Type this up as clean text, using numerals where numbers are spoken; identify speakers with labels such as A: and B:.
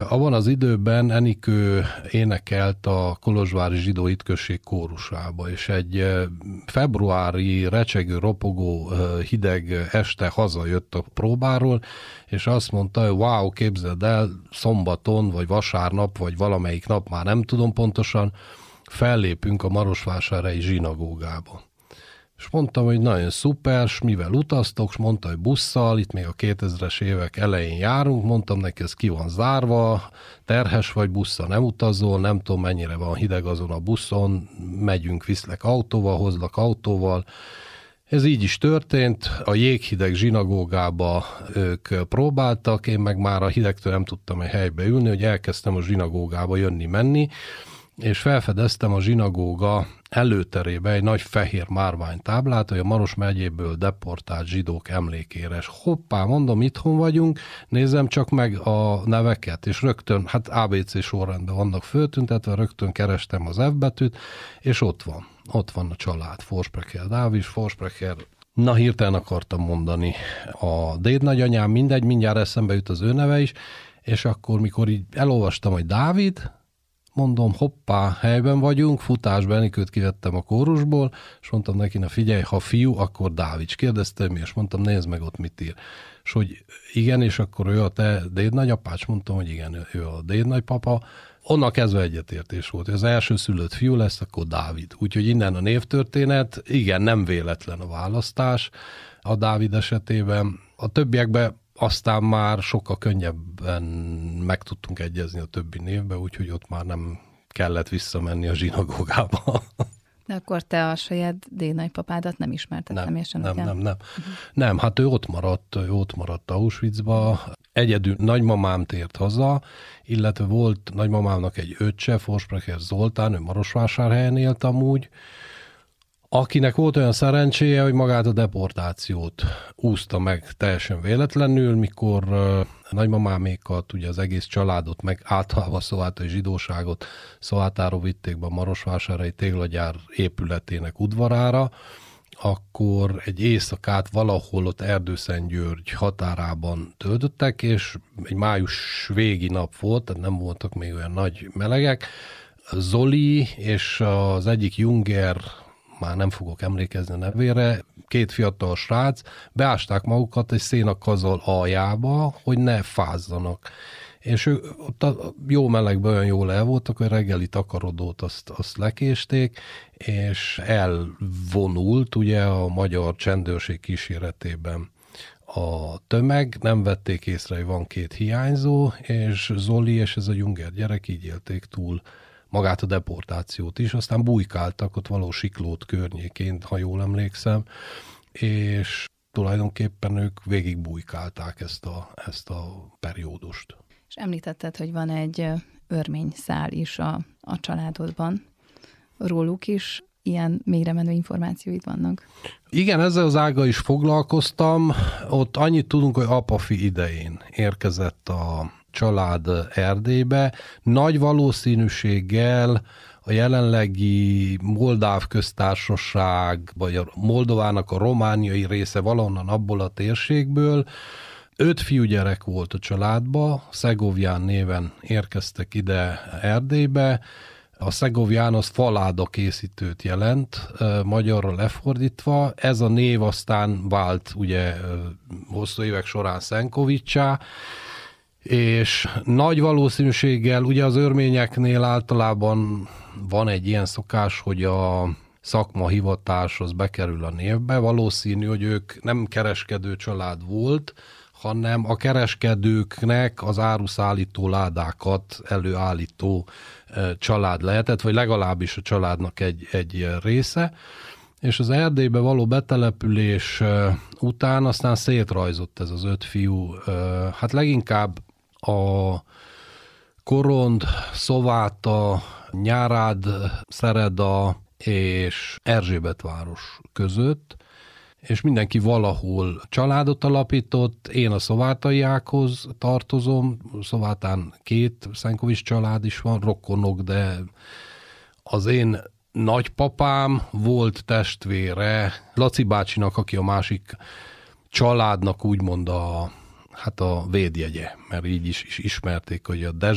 A: abban az időben Enikő énekelt a Kolozsvári Zsidó Hitközség kórusába, és egy februári recsegő, ropogó, hideg este hazajött a próbáról, és azt mondta, hogy wow, képzeld el, szombaton, vagy vasárnap, vagy valamelyik nap, már nem tudom pontosan, fellépünk a Marosvásárhelyi zsinagógába. És mondtam, hogy nagyon szuper, s mivel utaztok, és mondta, hogy busszal, itt még a 2000-es évek elején járunk, mondtam neki, ez ki van zárva, terhes vagy, busszal nem utazol, nem tudom mennyire van hideg azon a buszon, megyünk, viszlek autóval, hozlak autóval. Ez így is történt, a jéghideg zsinagógába ők próbáltak, én meg már a hidegtől nem tudtam egy helybe ülni, hogy elkezdtem a zsinagógába jönni-menni, és felfedeztem a zsinagóga előterébe egy nagy fehér márványtáblát, hogy a Maros megyéből deportált zsidók emlékére. És hoppá, mondom, itthon vagyunk, nézem csak meg a neveket, és rögtön, hát ABC sorrendben vannak föltüntetve, rögtön kerestem az F betűt, és ott van a család, Forsprecher Dávid, Forsprecher, na hirtelen akartam mondani a déd nagyanyám, mindegy, mindjárt eszembe jut az ő neve is, és akkor, mikor így elolvastam, hogy Dávid, mondom, hoppá, helyben vagyunk, futásba Enikőt kivettem a kórusból, és mondtam neki, na figyelj, ha fiú, akkor Dávid. Kérdeztem mi, és mondtam, nézd meg ott mit ír. És hogy igen, és akkor ő a te dédnagyapács, mondtam, hogy igen, ő a dédnagypapa. Onnan kezdve egyetértés volt, hogy az első szülött fiú lesz, akkor Dávid. Úgyhogy innen a névtörténet, igen, nem véletlen a választás a Dávid esetében. A többiekben aztán már sokkal könnyebben meg tudtunk egyezni a többi névbe, úgyhogy ott már nem kellett visszamenni a zsinagógába.
B: De akkor te a saját dédnagypapádat nem ismerted személyesen?
A: Nem. Nem, hát ő ott maradt Auschwitzba. Egyedül nagymamám tért haza, illetve volt nagymamámnak egy öccse, Forsprecher Zoltán, ő Marosvásárhelyen élt amúgy, akinek volt olyan szerencséje, hogy magát a deportációt úszta meg teljesen véletlenül, mikor nagymamámékat, ugye az egész családot, meg általában szovátai zsidóságot Szovátáról vitték be a Marosvásárhelyi téglagyár épületének udvarára, akkor egy éjszakát valahol ott Erdőszentgyörgy határában töltöttek, és egy május végi nap volt, tehát nem voltak még olyan nagy melegek. Zoli és az egyik Junger, már nem fogok emlékezni a nevére, két fiatal srác, beásták magukat egy szénakazal aljába, hogy ne fázzanak. És ők ott a jó melegben olyan jól el voltak, hogy reggeli takarodót azt lekésték, és elvonult ugye a magyar csendőrség kíséretében a tömeg, nem vették észre, hogy van két hiányzó, és Zoli és ez a Junger gyerek így élték túl magát a deportációt is, aztán bujkáltak ott való Siklót környékén, ha jól emlékszem, és tulajdonképpen ők végig bujkálták ezt a periódust.
B: És említetted, hogy van egy örmény szál is a családodban. Róluk is ilyen mélyremenő információid vannak?
A: Igen, ezzel az ággal is foglalkoztam. Ott annyit tudunk, hogy apafi idején érkezett a család Erdélybe. Nagy valószínűséggel a jelenlegi Moldáv köztársaság, vagy a Moldovának a romániai része valahonnan abból a térségből. 5 fiúgyerek volt a családba, Szegovján néven érkeztek ide Erdélybe. A Szegovján az faláda készítőt jelent, magyarra lefordítva. Ez a név aztán vált ugye hosszú évek során Szenkovicsá, és nagy valószínűséggel, ugye az örményeknél általában van egy ilyen szokás, hogy a szakmahivatás az bekerül a névbe. Valószínű, hogy ők nem kereskedő család volt, hanem a kereskedőknek az áruszállító ládákat előállító család lehetett, vagy legalábbis a családnak egy része. És az Erdélybe való betelepülés után aztán szétrajzott ez az 5 fiú. Hát leginkább a Korond, Szováta, Nyárád, Szereda és Erzsébetváros között, és mindenki valahol családot alapított. Én a szovátaiákhoz tartozom, Szovátán 2 Szenkovics család is van, rokonok, de az én nagypapám volt testvére Laci bácsinak, aki a másik családnak úgymond a védjegye, mert így is ismerték, hogy a